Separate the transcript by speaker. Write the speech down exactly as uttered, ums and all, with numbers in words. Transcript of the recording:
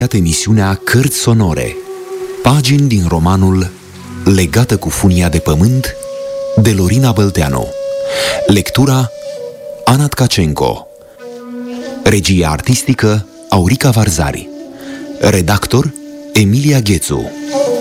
Speaker 1: Emisiunea Cărți sonore, pagini din romanul Legată cu funia de pământ de Lorina Bălteanu. Lectura Ana Tkacenko. Regia artistică Aurica Varzari. Redactor Emilia Ghețu.